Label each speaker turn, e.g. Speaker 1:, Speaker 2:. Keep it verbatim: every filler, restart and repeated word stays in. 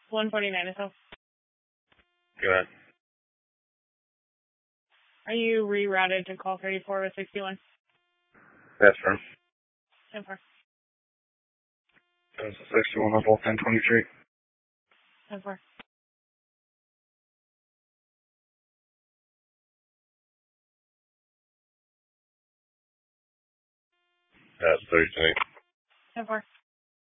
Speaker 1: one forty-nine is home.
Speaker 2: Go ahead.
Speaker 1: Are you rerouted to call thirty-four with sixty-one?
Speaker 2: That's firm.
Speaker 1: So far.
Speaker 2: That's sixty-one on both ten twenty-three.
Speaker 1: So far.
Speaker 2: That's thirty-two.
Speaker 1: So far.